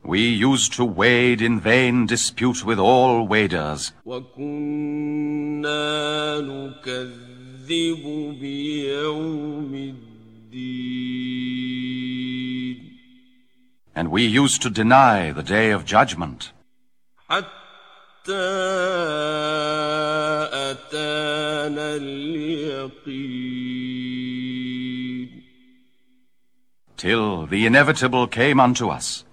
We used to wade in vain dispute with all waders. وَكُنَّا نُكَذِّبُ بِيَوْمِ الدِّينِ. And we used to deny the day of judgment. حَتَّى أَتَانَا الْيَقِينُ. Till the inevitable came unto us.